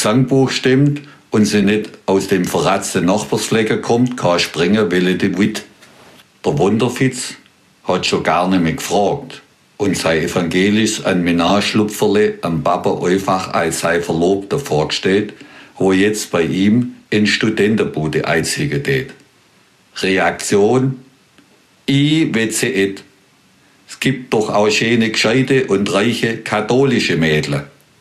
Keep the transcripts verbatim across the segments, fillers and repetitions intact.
Gesangbuch stimmt und sie nicht aus dem verratzten Nachbarsflecken kommt, kann springen, will die Witt. Der Wunderfitz hat schon gar nicht mehr gefragt und sein evangelisch an Menage-Schlupferle am Papa einfach als sein Verlobter vorgestellt, wo jetzt bei ihm in Studentenbude einziehen tät. Reaktion: Ich weiß et. Es gibt doch auch schöne, gescheite und reiche katholische Mädchen.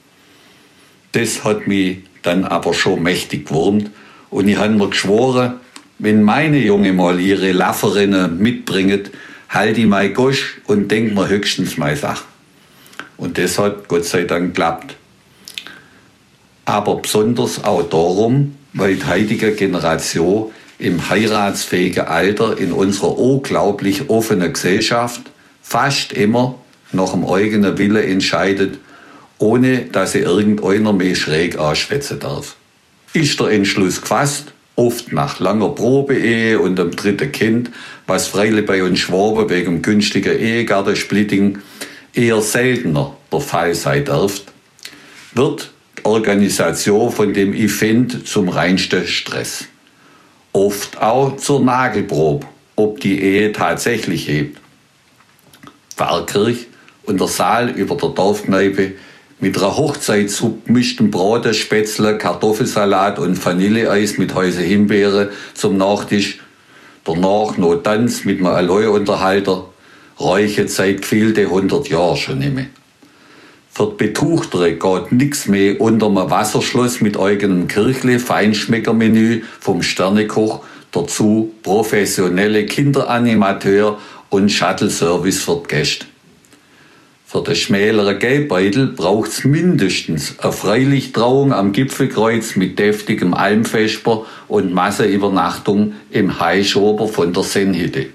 Das hat mich dann aber schon mächtig gewurmt und ich habe mir geschworen, wenn meine Junge mal ihre Lafferinnen mitbringt, halt ich mein Gosch und denk mir höchstens meine Sache. Und das hat Gott sei Dank geklappt. Aber besonders auch darum, weil die heutige Generation im heiratsfähigen Alter in unserer unglaublich offenen Gesellschaft fast immer nach dem eigenen Willen entscheidet, ohne dass sie irgendeiner mehr schräg anschwätzen darf. Ist der Entschluss gefasst, oft nach langer Probeehe und dem dritten Kind, was freilich bei uns Schwaben wegen günstiger Ehegattensplitting eher seltener der Fall sein darf, wird die Organisation von dem Event zum reinsten Stress. Oft auch zur Nagelprobe, ob die Ehe tatsächlich hebt. Pfarrkirch und der Saal über der Dorfkneipe mit einer Hochzeitssuppe, gemischten Braten, Spätzle, Kartoffelsalat und Vanilleeis mit Häuse Himbeere zum Nachtisch. Danach noch Tanz mit einem Aloe-Unterhalter. Reiche seit gefehlte hundert Jahre schon nicht mehr. Für die Betuchtere geht nichts mehr unter einem Wasserschloss mit eigenem Kirchle, Feinschmeckermenü vom Sternekoch, dazu professionelle Kinderanimateur und Shuttle-Service für die Gäste. Für den schmäleren Geldbeutel braucht es mindestens eine Freilichttrauung am Gipfelkreuz mit deftigem Almvesper und Massenübernachtung im Highschober von der Sennhütte.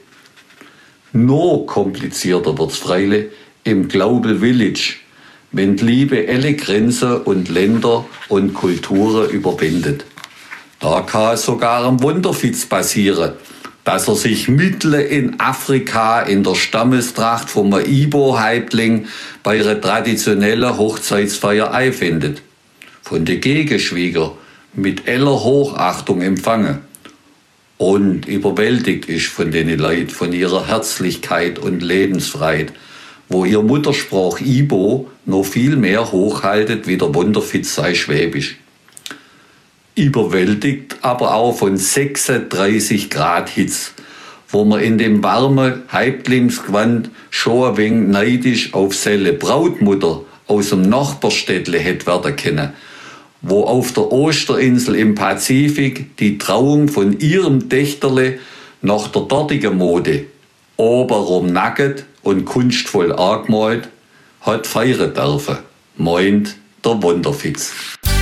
Noch komplizierter wird's freilich im Global Village, wenn die Liebe alle Grenzen und Länder und Kulturen überwindet. Da kann sogar am Wunderfitz passieren, dass er sich mitten in Afrika in der Stammestracht vom Ibo-Häuptling bei einer traditionellen Hochzeitsfeier einfindet. Von den Gegenschwieger mit aller Hochachtung empfangen und überwältigt ist von den Leuten, von ihrer Herzlichkeit und Lebensfreiheit, wo ihr Muttersprach Ibo noch viel mehr hochhaltet wie der Wunderfitz sei Schwäbisch. Überwältigt aber auch von sechsunddreißig Grad Hitze, wo man in dem warmen Häuptlingsgewand schon ein wenig neidisch auf seine Brautmutter aus dem Nachbarstädtle hätte werden können, wo auf der Osterinsel im Pazifik die Trauung von ihrem Dächterle nach der dortigen Mode oberum nackt und kunstvoll angemalt hat feiern dürfen, meint der Wunderfitz.